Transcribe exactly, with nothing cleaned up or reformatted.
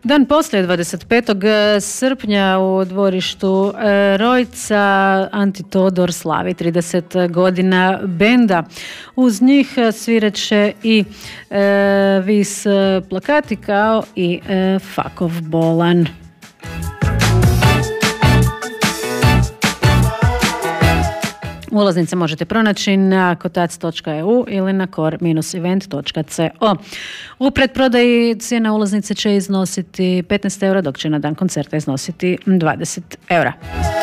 Dan poslije, dvadeset petog srpnja u dvorištu Rojca, Antitodor slavi trideset godina benda. Uz njih svireće i e, Vis plakati kao i e, Fakov bolan. Ulaznice možete pronaći na kotac točka e u ili na core dash event točka co. U pretprodaji cijena ulaznice će iznositi petnaest eura, dok će na dan koncerta iznositi dvadeset eura.